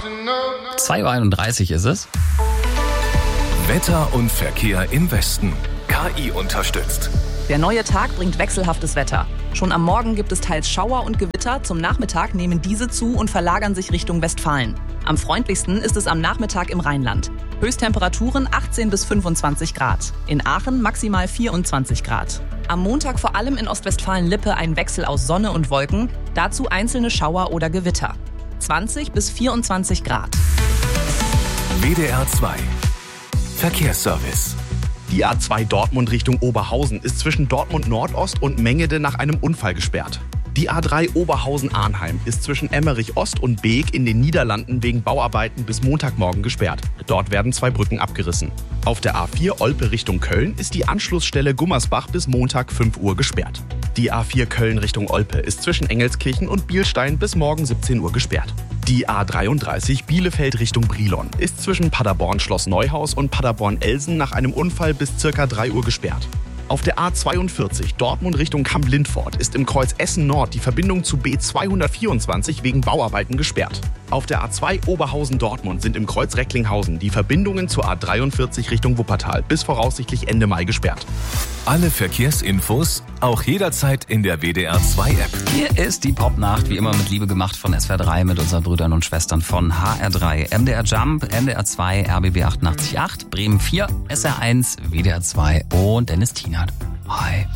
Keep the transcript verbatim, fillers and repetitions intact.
zwei Uhr einunddreißig ist es. Wetter und Verkehr im Westen. K I unterstützt. Der neue Tag bringt wechselhaftes Wetter. Schon am Morgen gibt es teils Schauer und Gewitter. Zum Nachmittag nehmen diese zu und verlagern sich Richtung Westfalen. Am freundlichsten ist es am Nachmittag im Rheinland. Höchsttemperaturen achtzehn bis fünfundzwanzig Grad. In Aachen maximal vierundzwanzig Grad. Am Montag vor allem in Ostwestfalen-Lippe ein Wechsel aus Sonne und Wolken. Dazu einzelne Schauer oder Gewitter. zwanzig bis vierundzwanzig Grad. W D R zwei Verkehrsservice. Die A zwei Dortmund Richtung Oberhausen ist zwischen Dortmund Nordost und Mengede nach einem Unfall gesperrt. Die A drei Oberhausen-Arnheim ist zwischen Emmerich Ost und Beek in den Niederlanden wegen Bauarbeiten bis Montagmorgen gesperrt. Dort werden zwei Brücken abgerissen. Auf der A vier Olpe Richtung Köln ist die Anschlussstelle Gummersbach bis Montag fünf Uhr gesperrt. Die A vier Köln Richtung Olpe ist zwischen Engelskirchen und Bielstein bis morgen siebzehn Uhr gesperrt. Die A dreiunddreißig Bielefeld Richtung Brilon ist zwischen Paderborn Schloss Neuhaus und Paderborn Elsen nach einem Unfall bis ca. drei Uhr gesperrt. Auf der A zweiundvierzig Dortmund Richtung Kamp-Lindfort ist im Kreuz Essen Nord die Verbindung zu B zweihundertvierundzwanzig wegen Bauarbeiten gesperrt. Auf der A zwei Oberhausen-Dortmund sind im Kreuz Recklinghausen die Verbindungen zur A dreiundvierzig Richtung Wuppertal bis voraussichtlich Ende Mai gesperrt. Alle Verkehrsinfos auch jederzeit in der W D R zwei App. Hier ist die Popnacht, wie immer mit Liebe gemacht von S W R drei mit unseren Brüdern und Schwestern von H R drei, M D R Jump, N D R zwei, R B B achtundachtzig Komma acht, Bremen vier, S R eins, W D R zwei und Dennis Tienert. Hi.